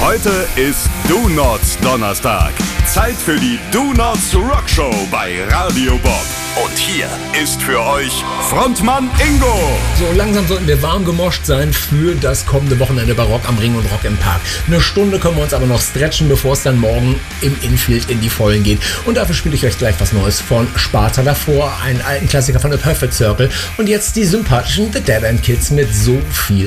Heute ist Do Nots Donnerstag. Zeit für die Do Nots Rock Show bei Radio Bob. Und hier ist für euch Frontmann Ingo. So langsam sollten wir warm gemoscht sein für das kommende Wochenende bei Rock am Ring und Rock im Park. Eine Stunde können wir uns aber noch stretchen, bevor es dann morgen im Infield in die Vollen geht. Und dafür spiele ich euch gleich was Neues von Sparta, davor einen alten Klassiker von The Perfect Circle und jetzt die sympathischen The Dead End Kids mit So viel